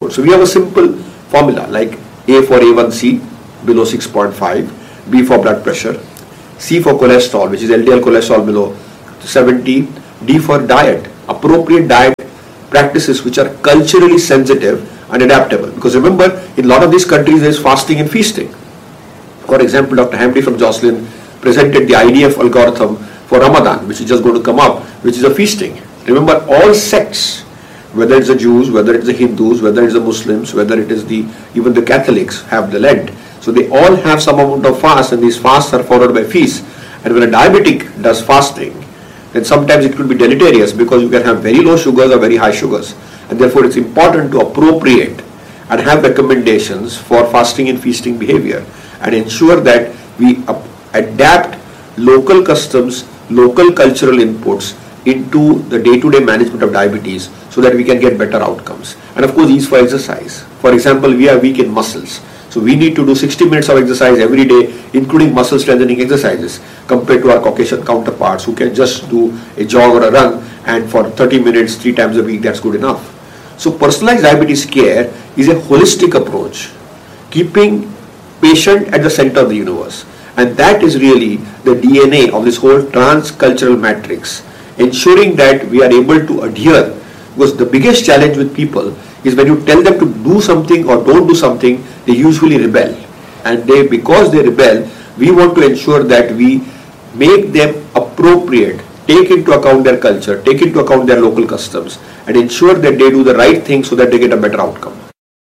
So we have a simple formula like A for A1C below 6.5, B for blood pressure, C for cholesterol, which is LDL cholesterol below 70, D for diet, appropriate diet practices which are culturally sensitive and adaptable. Because remember, in a lot of these countries there is fasting and feasting. For example, Dr. Hamdi from Jocelyn presented the IDF algorithm for Ramadan, which is just going to come up, which is a feasting. Remember, all sects, whether it's the Jews, whether it's the Hindus, whether it's the Muslims, whether it is even the Catholics have the Lent. So they all have some amount of fast, and these fasts are followed by feasts. And when a diabetic does fasting, then sometimes it could be deleterious because you can have very low sugars or very high sugars. And therefore it's important to appropriate and have recommendations for fasting and feasting behavior and ensure that we adapt local customs, local cultural inputs into the day-to-day management of diabetes so that we can get better outcomes. And of course, ease for exercise. For example, we are weak in muscles. So we need to do 60 minutes of exercise every day, including muscle strengthening exercises, compared to our Caucasian counterparts who can just do a jog or a run, and for 30 minutes, 3 times a week, that's good enough. So personalized diabetes care is a holistic approach, keeping patient at the center of the universe. And that is really the DNA of this whole trans-cultural matrix, ensuring that we are able to adhere. Because the biggest challenge with people is when you tell them to do something or don't do something, they usually rebel. And because they rebel, we want to ensure that we make them appropriate, take into account their culture, take into account their local customs, and ensure that they do the right thing so that they get a better outcome.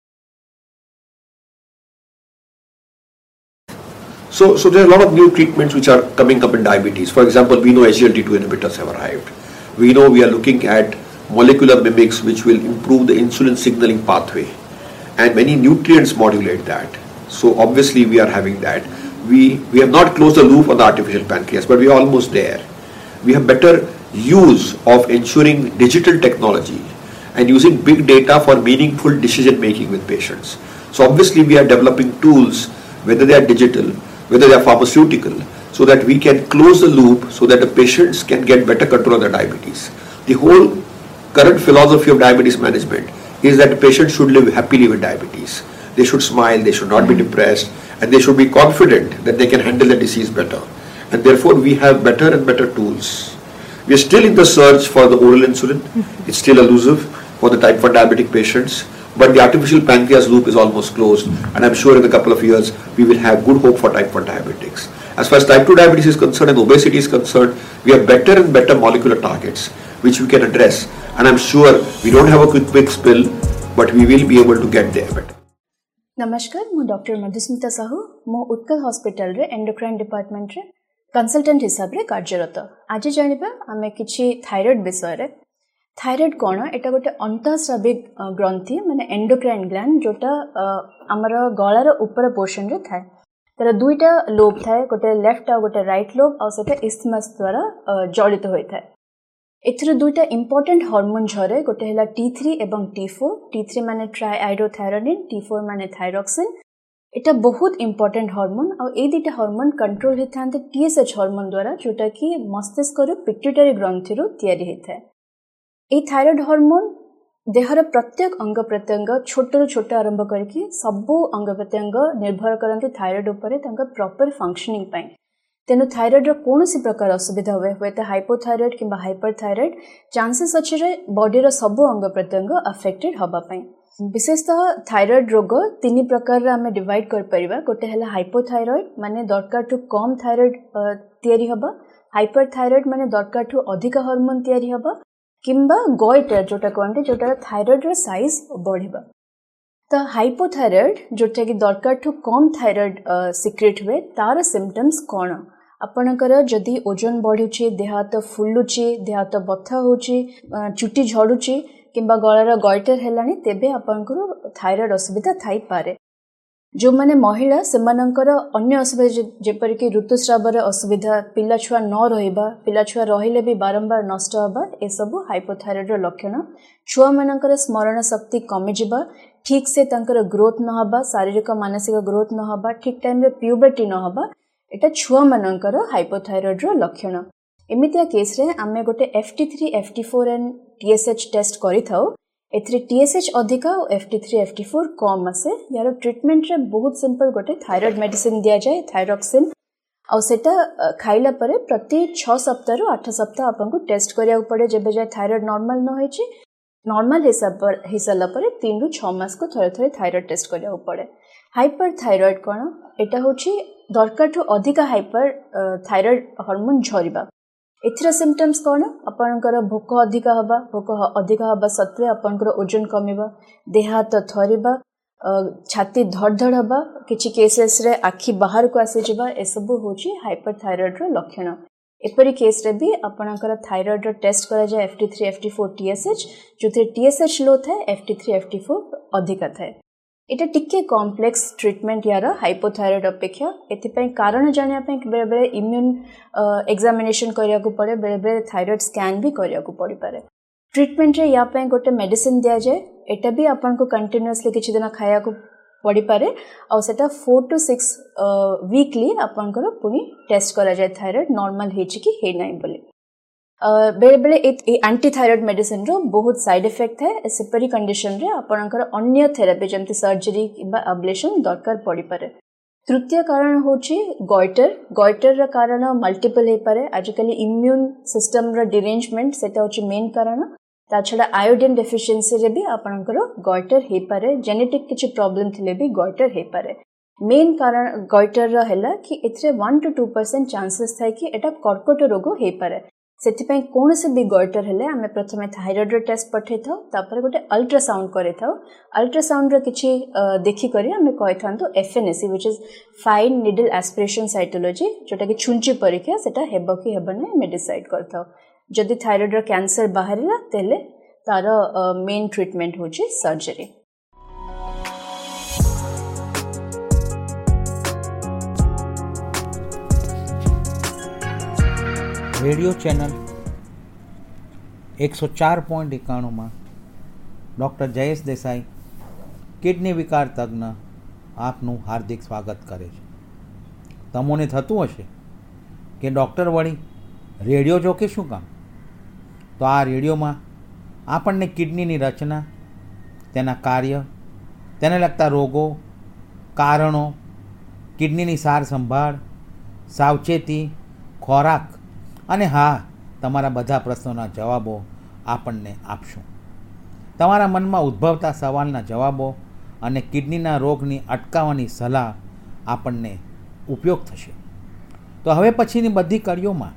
So there are a lot of new treatments which are coming up in diabetes. For example, we know SGLT2 inhibitors have arrived. We know we are looking at molecular mimics which will improve the insulin signaling pathway, and many nutrients modulate that. So obviously we are having that. We have not closed the loop on the artificial pancreas, but we are almost there. We have better use of ensuring digital technology and using big data for meaningful decision making with patients. So obviously we are developing tools, whether they are digital, whether they are pharmaceutical, so that we can close the loop so that the patients can get better control of their diabetes. The whole current philosophy of diabetes management is that the patient should live happily with diabetes. They should smile, they should not be depressed, and they should be confident that they can handle the disease better. And therefore we have better and better tools. We are still in the search for the oral insulin. It's still elusive for the type 1 diabetic patients, but the artificial pancreas loop is almost closed, and I'm sure in a couple of years we will have good hope for type 1 diabetics. As far as type 2 diabetes is concerned and obesity is concerned, we have better and better molecular targets which we can address, and I'm sure we don't have a quick fix pill, but we will be able to get there better. नमस्कार, मु doctor Madhusmita Sahu मो Utkal hospital रे endocrine department रे consultant हिसाब रे कार्यरत। आज जानिबा आमे किछि थायराइड विषय रे। थायराइड कोन एटा गोटे अंतःस्राविक ग्रंथि माने एंडोक्राइन ग्लैंड जोटा हमर गळार ऊपर पोर्शन रे थाए। तर दुईटा लोब थाए, गोटे लेफ्ट आ गोटे राइट लोब आ सेटा इस्थमस द्वारा जड़ित होय थाए। एथरो दुईटा इंपोर्टेंट हार्मोन झरे, गोटे हला T3 एवं T4। T3 माने ट्राइआइडोथायरोनिन, T4 माने थायरॉक्सिन। एटा बहुत इंपोर्टेंट हार्मोन आ ए दुईटा हार्मोन कंट्रोल हेथांते TSH हार्मोन द्वारा, जोटा कि मस्तिष्क रो पिट्यूटरी ग्रंथि रो तयारी हेथाय। ए थायराइड हार्मोन देहर प्रत्येक अंग प्रत्यंग छोटो छोटो आरंभ करके सबो अंग प्रत्यंग निर्भर करते थायराइड उपरे तांका प्रॉपर फंक्शनिंग पाई। तेनु थायराइड रो कोनोसी प्रकार असुविधा हुए तो हाइपोथायराइड किंबा हाइपरथायराइड चांसेस अछि रे बॉडी रो सबो अंग प्रत्यंग अफेक्टेड हबा पाई। विशेषतः थायराइड रोग तीन प्रकार रे हमें डिवाइड कर परिबा। गोटे हला हाइपोथायराइड माने दरकार टू कम थायराइड तयारी हबा, हाइपरथायराइड माने दरकार टू अधिक हार्मोन तयारी हबा, किंबा गोइटर जोटा कहते जोटा थायराइड रो साइज बढ़िबा। तो हाइपोथायराइड जोटा कि दरकार टू कम थायराइड सिक्रेट हुए तार सिम्पटम्स कौन? आपणकर जदि ओजन बढ़ुची, देह हाथ फुलुची, देह हाथ बथा होची, चुटी झड़ुची किंबा गଳାର गॉइटर हेलानी, तेबे आपणकर थायराइड असुविधा थाई पारे। जो माने महिला सेमानकर अन्य असुविधा जेपर कि ऋतुस्रावर असुविधा, पिला छुआ न रहिबा, पिला छुआ रहिले भी बारंबार नष्ट हबा, ए सब हाइपोथायराइड रो लक्षण। छुआ मानकर स्मरण शक्ति कमी जिबा, ठीक से तांकर ग्रोथ न हबा, शारीरिक मानसिक ग्रोथ न हबा, ठीक टाइम रे प्यूबर्टी न हबा, एटा छुआ मानकर हाइपोथायराइड रो लक्षण। एमितिया केस रे आमे गोटे FT3, FT4 and TSH test करि थाउ। एथरे TSH अधिका और FT3 FT4 कम आसे यार ट्रीटमेंट रे बहुत सिंपल गोटे थायराइड मेडिसिन दिया जाए थायरॉक्सिन और सेटा खाइला परे प्रति 6 सप्ताह रु 8 सप्ताह आपन टेस्ट करिया पड़े जेबे जाय थायराइड नॉर्मल न होई छि नॉर्मल हिसाब परे 3 रु 6 मास को थोड़े थोड़े थायराइड टेस्ट करिया पड़े। हाइपर थायराइड कोन एटा होछि दरकार ठु अधिका हाइपर थायराइड हार्मोन झरिबा एथरा सिम्पटम्स कोन आपनकर भोक अधिका हबा सत्वे आपनकर ओजन कमिबा देह हाथ थरिबा छाती धड़धड़ हबा किछि केसेस रे आखि बाहर को आसी जिबा ए सब होछि हाइपर थायराइड रो लक्षण। एपरि केस रे भी आपनकर थायराइड रो टेस्ट करा जाय FT3 FT4 TSH जोथे TSH लो थाए FT3 FT4 अधिका थाए। एटा टिके कॉम्प्लेक्स ट्रीटमेंट यार हाइपोथायराइड अपेक्षा एथिपय कारण जानिया पे बेले बेले इम्यून एग्जामिनेशन करिया को पड़े बेले बेले थायराइड स्कैन भी करिया को पड़ी पारे। ट्रीटमेंट रे या पे गोटे मेडिसिन दिया जाए एटा भी आपन को कंटीन्यूअसली किछि दिन खाया को पड़ी पारे और सेटा 4 to 6 वीकली आपन को पुनी टेस्ट करा जाए थायराइड नॉर्मल हेछि कि हे नै बोले। बेले बेले एंटी थायराइड मेडिसिन रो बहुत साइड इफेक्ट है सेपरी कंडीशन रे आपनकर अन्य थेरेपी जमति सर्जरी किबा अब्लेशन दरकार पड़ी पारे। तृतीय कारण होछि गॉइटर रा कारण मल्टीपल हे पारे आजकल इम्यून सिस्टम रा डिरेंजमेंट सेटा होछि मेन कारण ता छडा आयोडीन डेफिशिएंसी रे भी आपनकर गॉइटर हे पारे जेनेटिक किछि प्रॉब्लम थिले भी गॉइटर हे पारे। मेन कारण गॉइटर रा हैला कि एथरे 1 to 2% चांसेस थाय कि एटा कर्कट रोग हे पारे। सेथिपय कोन से भी गॉइटर हेले आमे प्रथमे थायराइड रो टेस्ट पठे थाउ तापर गोटे अल्ट्रासाउंड करे थाउ अल्ट्रासाउंड रो किछि देखि करी आमे कहि थांतो FNAC which is fine needle aspiration cytology जोटा कि छुंची परीक्षा सेटा हेबो कि हेबो नै मे डिसाइड करथाउ। जदि थायराइड रो कैंसर बाहरिला तेले तार मेन ट्रीटमेंट होछि सर्जरी। रेडियो चैनल 104.91 में डॉक्टर जयेश देसाई किडनी विकार तज्ञ आपनु हार्दिक स्वागत करे छे। तमोने थतुं हशे कि डॉक्टर वળી रेडियो जो के शुं काम, तो आ रेडियो में आपणने किडनी रचना तेना कार्य तेने लगता रोगों कारणों किडनी सार संभाळ सावचेती खोराक અને હા તમારા બધા પ્રશ્નોના જવાબો આપણને આપશું। તમારા મનમાં ઉદ્ભવતા સવાલના જવાબો અને કિડનીના રોગની અટકાવવાની સલાહ આપણને ઉપયોગ થશે। તો હવે પછીની બધી કડીઓમાં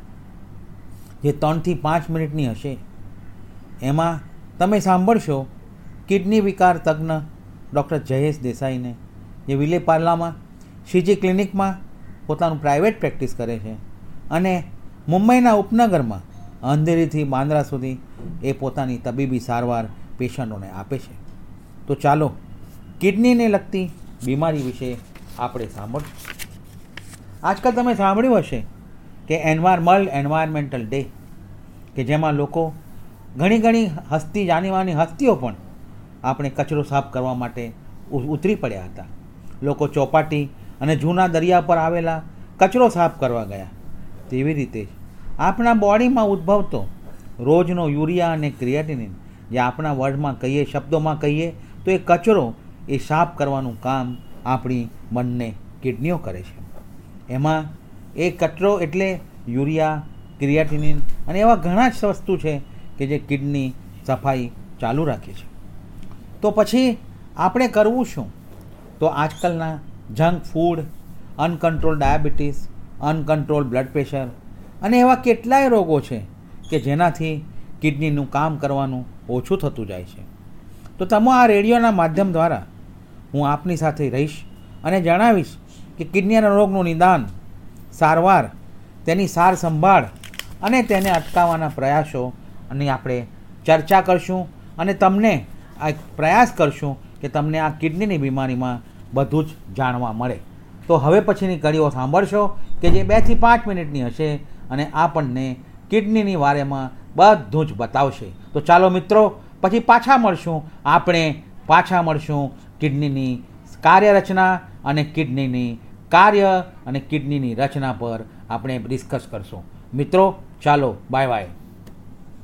જે 3 થી 5 મિનિટની હશે એમાં તમે સાંભળશો કિડની વિકાર તજ્ઞ ડૉક્ટર જયેશ દેસાઈને જે વિલેપાર્લામાં શ્રીજી ક્લિનિકમાં પોતાનું પ્રાઇવેટ પ્રેક્ટિસ કરે છે અને મુંબઈના ઉપનગરમાં અંધેરીથી બાંદ્રા સુધી એ પોતાની તબીબી સારવાર પેશન્ટોને આપે છે। તો ચાલો કિડનીને લગતી બીમારી વિશે આપણે સાંભળશું। આજકાલ તમે સાંભળ્યું હશે કે એન્વાયરમેન્ટલ ડે કે જેમાં લોકો ઘણી હસ્તી જાણીવાની હસ્તીઓ પણ આપણે કચરો સાફ કરવા માટે ઉતરી પડ્યા હતા। લોકો ચોપાટી અને જૂના દરિયા પર આવેલા કચરો સાફ કરવા ગયા। તેવી રીતે આપણા બોડીમાં ઉદ્ભવતો રોજનો યુરિયા અને ક્રિએટિનિન જે આપણા વર્ડમાં કહીએ શબ્દોમાં કહીએ તો એ કચરો એ સાફ કરવાનું કામ આપણી બંને કિડનીઓ કરે છે। એમાં એ કચરો એટલે યુરિયા ક્રિએટિનિન અને એવા ઘણા જ વસ્તુ છે કે જે કિડની સફાઈ ચાલુ રાખે છે। તો પછી આપણે કરવું શું? તો આજકાલના junk food, uncontrol diabetes, uncontrol blood pressure અને એવા કેટલાય રોગો છે કે જેનાથી કિડનીનું કામ કરવાનું ઓછું થતું જાય છે। તો તમે આ રેડિયોના માધ્યમ દ્વારા હું આપની સાથે રહીશ અને જણાવીશ કે કિડનીના રોગનું નિદાન, સારવાર, તેની સાર સંભાળ અને તેને અટકાવવાના પ્રયાસો અને આપણે ચર્ચા કરશું અને તમને આ પ્રયાસ કરશું કે તમને આ કિડનીની બીમારીમાં બધું જ જાણવા મળે। તો હવે પછીની કડીઓ સાંભળશો કે જે 2 થી 5 મિનિટની હશે અને આપણને કિડનીની વારેમાં બધું જ બતાવશે। તો ચાલો મિત્રો પછી પાછા મળશું કિડનીની કાર્યરચના અને કિડનીની કાર્ય અને કિડનીની રચના પર આપણે ડિસ્કસ કરશું। મિત્રો ચાલો બાય બાય।